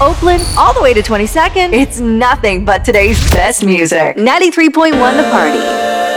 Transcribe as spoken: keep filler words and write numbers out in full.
Oakland, all the way to twenty-second. It's nothing but today's best music. ninety-three point one The Party.